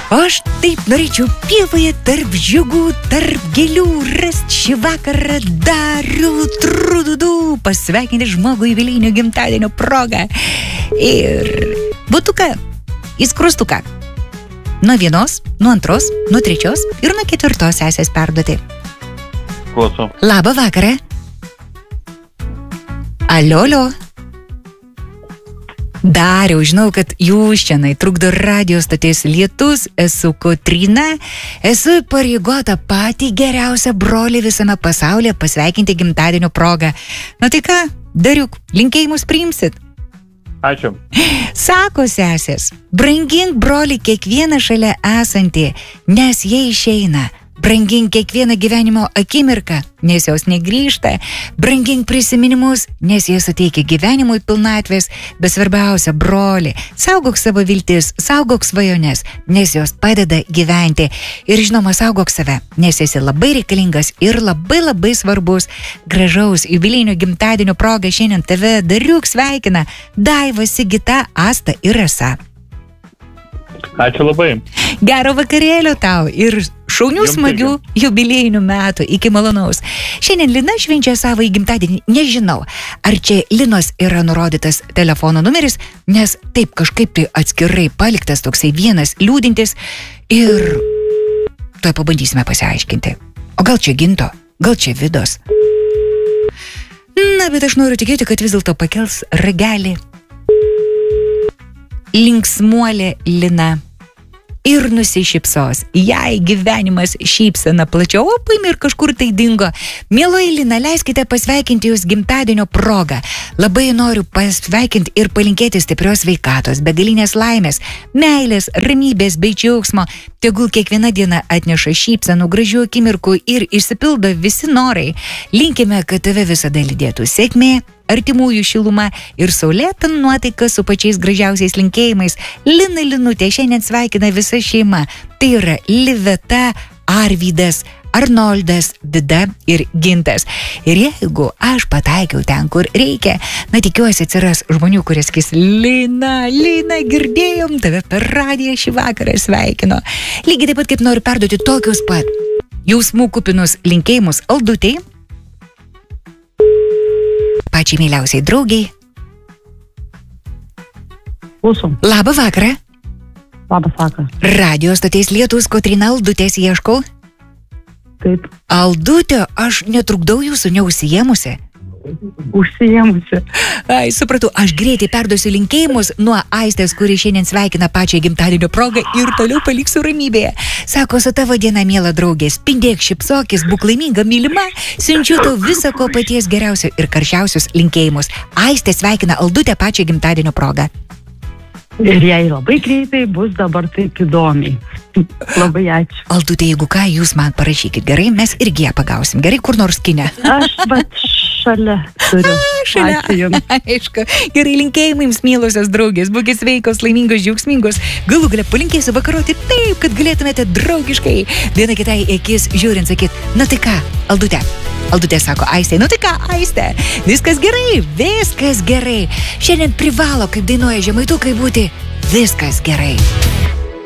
Aš taip norėčiau pievoje tarp žiogų, tarp gėlių rasti šį vakarą Darių Trududų, pasveikinti žmogų jubiliejinio gimtadienio progą. Ir butuką į skrustuką. Nuo vienos, nuo antros, nuo trečios ir nuo ketvirtos sesės perduoti. Klausom. Labą vakarą. Alio. Dariau, žinau, kad jūs šiandien trukdo radio stoties Lietus, esu Kotryna, esu pareigota patį geriausią brolį visame pasaulyje pasveikinti gimtadienio progą. Na tai ką, Dariuk, linkėjimus priimsit? Ačiū. Sako sesės, brangink brolį kiekvieną šalia esantį, nes jie išeina. Brangink kiekvieną gyvenimo akimirką, nes jos negrįžta. Brangink prisiminimus, nes jie suteikia gyvenimui pilnatvės. Bet svarbiausia, broli, saugok savo viltis, saugok svajones, nes jos padeda gyventi. Ir žinoma, saugok save, nes esi labai reikalingas ir labai labai svarbus. Gražaus jubiliejinio gimtadienio proga šiandien tave Dariuk sveikina Daiva, Sigita, Asta ir Rasa. Ačiū labai. Gero vakarėlio tau ir šaunių smagių jubiliejinių metų. Iki malonaus. Šiandien Lina švenčia savo gimtadienį. Nežinau, ar čia Linos yra nurodytas telefono numeris, nes taip kažkaip tai atskirai paliktas toksai vienas liūdintis. Ir tuoj pabandysime pasiaiškinti. O gal čia Ginto, gal čia Vidos. Na, bet aš noriu tikėti, kad vis dėlto pakels ragelį linksmuolė Lina ir nusišypsos. Jei gyvenimas šypsena plačiau, o paimė ir kažkur tai dingo. Mieloji Lina, leiskite pasveikinti jūs gimtadienio progą. Labai noriu pasveikinti ir palinkėti stiprios sveikatos, begalinės laimės, meilės, ramybės bei džiaugsmo. Tegul kiekviena diena atneša šypsenų, gražių akimirkų ir išsipildo visi norai. Linkime, kad tave visada lydėtų sėkmė, artimųjų šiluma ir saulėta nuotaika su pačiais gražiausiais linkėjimais. Lina Linutė šiandien sveikina visa šeima. Tai yra Liveta, Arvydas, Arnoldas, Vida ir Gintas. Ir jeigu aš pataikiau ten, kur reikia, na tikiuosi atsiras žmonių, kurie sakys, Lina, girdėjom tave per radiją šį vakarą sveikino. Lygiai taip pat kaip noriu perduoti tokius pat jausmų kupinus linkėjimus Aldutei, pačiai myliausiai draugiai. Klausom. Labą vakarą. Labas vakaras. Radio stoties Lietus, Kotryna, Aldutės ieškau. Taip. Aldutė, aš netrukdau jūsų neužsijėmusi. Užsijėmusi. Ai, supratau, aš greitai perduosiu linkėjimus nuo Aistės, kuri šiandien sveikina pačią gimtadienio progą ir toliau paliksiu ramybėje. Sako, su tavo diena, miela draugė, spindėk, šypsokis, būk laiminga, mylima, siunčiu tau viso ko paties geriausio ir karščiausius linkėjimus. Aistė sveikina Aldutę pačią gimtadienio progą. Ir jai labai greitai bus dabar taip įdomiai. Labai ačiū. Aldutė, jeigu ką, jūs man parašykit, gerai, mes irgi ją pagausim, gerai, kur nors kine. Aš vat šalia turiu. Šalia. Ačiū jums. Aišku, gerai, linkėjimai jums, mielosios draugės, būkit sveikos, laimingos, džiaugsmingos. Galų gale palinkėsiu vakaroti taip, kad galėtumėte draugiškai viena kitai akis žiūrint sakyt, na tai ką, Aldutė. Aldutė sako Aistė, nu tai ką, Aistė, viskas gerai, viskas gerai. Šiandien privalo, kaip dainuoja žemaitukai, būti viskas gerai.